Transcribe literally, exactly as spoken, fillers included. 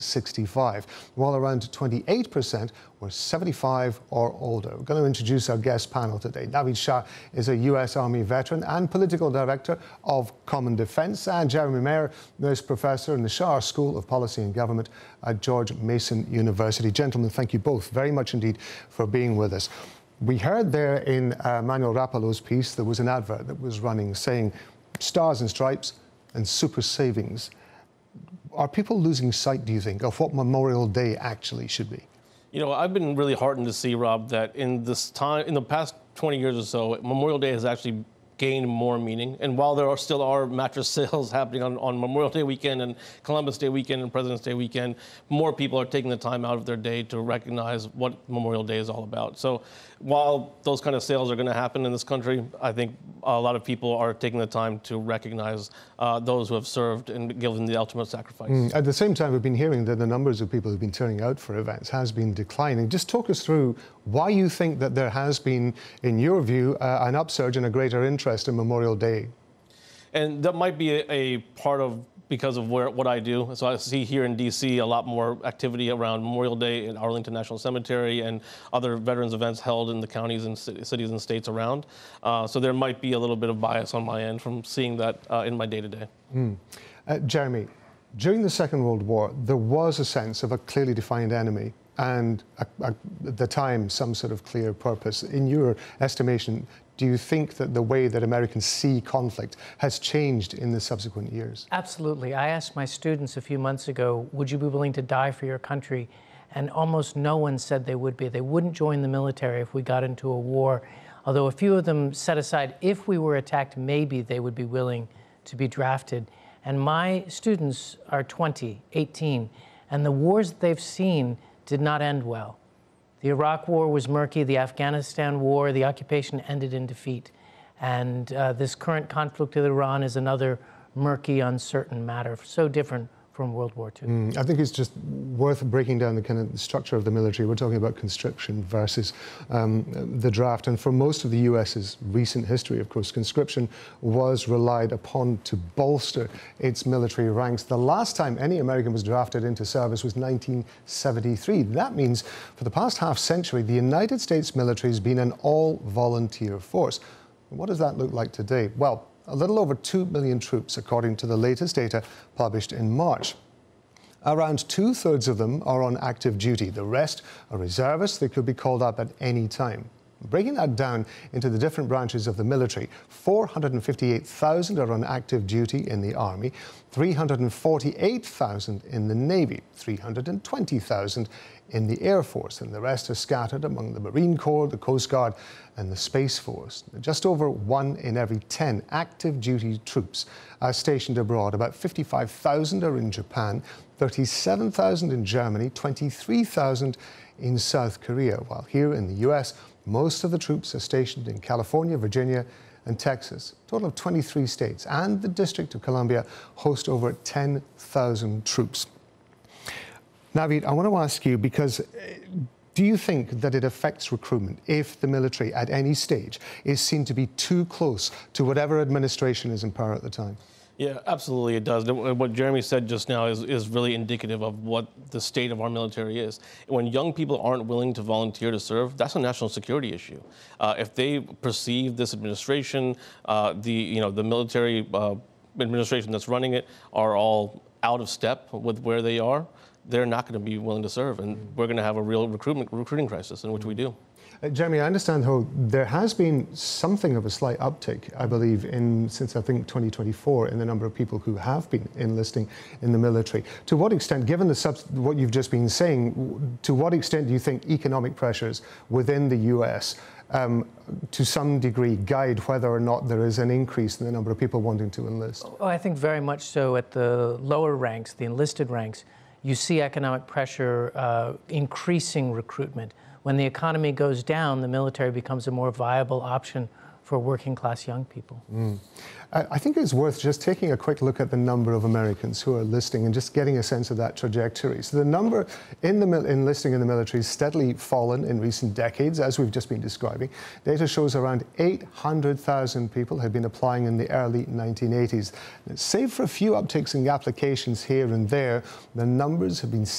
sixty-five, while around twenty-eight percent were seventy-five or older. We're going to introduce our guest panel today. Naveed Shah is a U S Army veteran and political director of Common Defense, and Jeremy Mayer is professor in the Shah School of Policy and Government at George Mason University. Gentlemen, thank you both very much indeed for being with us. We heard there in uh, Manuel Rapallo's piece, there was an advert that was running saying stars and stripes and super savings. Are people losing sight, do you think, of what Memorial Day actually should be? You know, I've been really heartened to see, Rob, that in this time, in the past twenty years or so, Memorial Day has actually gained more meaning. And while there are still are mattress sales happening on, on Memorial Day weekend and Columbus Day weekend and President's Day weekend, more people are taking the time out of their day to recognize what Memorial Day is all about. So while those kind of sales are going to happen in this country, I think a lot of people are taking the time to recognize uh, those who have served and given the ultimate sacrifice. Mm. At the same time, we've been hearing that the numbers of people who've been turning out for events has been declining. Just talk us through why you think that there has been, in your view, uh, an upsurge and a greater interest in Memorial Day. And that might be a, a part of because of where, what I do. So I see here in D C a lot more activity around Memorial Day in Arlington National Cemetery and other veterans events held in the counties and cities and states around. Uh, so there might be a little bit of bias on my end from seeing that uh, in my day-to-day. Mm. Uh, Jeremy, during the Second World War, there was a sense of a clearly defined enemy and a, a, at the time some sort of clear purpose. In your estimation, do you think that the way that Americans see conflict has changed in the subsequent years? Absolutely. I asked my students a few months ago, would you be willing to die for your country? And almost no one said they would be. They wouldn't join the military if we got into a war, although a few of them set aside if we were attacked, maybe they would be willing to be drafted. And my students are twenty, eighteen, and the wars that they've seen did not end well. The Iraq War was murky, the Afghanistan War, the occupation ended in defeat. And uh, this current conflict with Iran is another murky, uncertain matter, so different from World War Two. Mm, I think it's just worth breaking down the kind of structure of the military. We're talking about conscription versus um, the draft. And for most of the U S's recent history, of course, conscription was relied upon to bolster its military ranks. The last time any American was drafted into service was nineteen seventy-three. That means for the past half century, the United States military has been an all-volunteer force. What does that look like today? Well, a little over two million troops, according to the latest data published in March. Around two-thirds of them are on active duty. The rest are reservists. They could be called up at any time. Breaking that down into the different branches of the military, four hundred fifty-eight thousand are on active duty in the Army, three hundred forty-eight thousand in the Navy, three hundred twenty thousand in the Air Force, and the rest are scattered among the Marine Corps, the Coast Guard, and the Space Force. Just over one in every ten active duty troops are stationed abroad. About fifty-five thousand are in Japan, thirty-seven thousand in Germany, twenty-three thousand in South Korea, while here in the U S, most of the troops are stationed in California, Virginia, and Texas. A total of twenty-three states and the District of Columbia host over ten thousand troops. Naveed, I want to ask you, because do you think that it affects recruitment if the military at any stage is seen to be too close to whatever administration is in power at the time? Yeah, absolutely it does. What Jeremy said just now is, is really indicative of what the state of our military is. When young people aren't willing to volunteer to serve, that's a national security issue. Uh, if they perceive this administration, uh, the, you know, the military uh, administration that's running it are all out of step with where they are, they're not going to be willing to serve, and we're going to have a real recruitment recruiting crisis, in which we do. Uh, Jeremy, I understand how there has been something of a slight uptick, I believe, in since I think twenty twenty-four, in the number of people who have been enlisting in the military. To what extent, given the subs what you've just been saying, to what extent do you think economic pressures within the U S Um, to some degree guide whether or not there is an increase in the number of people wanting to enlist? Oh, I think very much so. At the lower ranks, the enlisted ranks, you see economic pressure uh, increasing recruitment. When the economy goes down, the military becomes a more viable option for working class young people. Mm. I think it's worth just taking a quick look at the number of Americans who are enlisting and just getting a sense of that trajectory. So the number in the enlisting in the military has steadily fallen in recent decades, as we've just been describing. Data shows around eight hundred thousand people had been applying in the early nineteen eighties. Save for a few upticks in applications here and there, the numbers have been